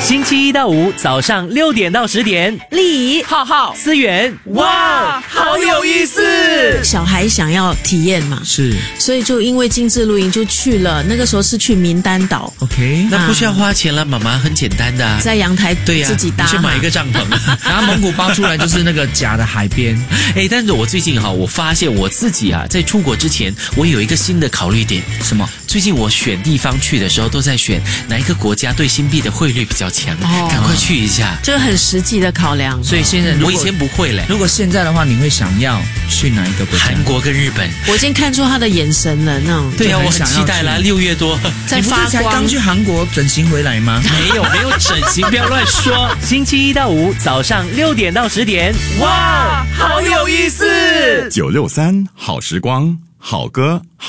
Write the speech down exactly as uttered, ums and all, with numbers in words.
星期一到五早上六点到十点， 丽怡、 浩浩、 思源， 哇，好有意思！ 小孩想要体验嘛， 是所以就因为精致露营就去了。那个时候是去名丹岛， OK， 那不需要花钱了，妈妈很简单的、啊， 在阳台对呀、啊， 自己搭， 你去买一个帐篷， 然后蒙古包出来就是那个假的海边。 哎，但是我最近哈，我发现我自己啊，在出国之前，我有一个新的考虑点， 什么？ 最近我选地方去的时候，都在选哪一个国家对新币的汇率比较强， 哦赶快去一下。 这个很实际的考量。 所以现在如果我以前不会嘞。 如果现在的话，你会想要去哪一个国家？ 韩国跟日本。 我已经看出他的眼神了，那种对呀、啊，我很就很想要期待啦， 去六月多。 在你不发光是才刚。去韩国整形回来吗？ 没有没有整形，不要乱说。星期一到五早上六点到十点， 哇，好有意思！ 九六三好时光，好歌。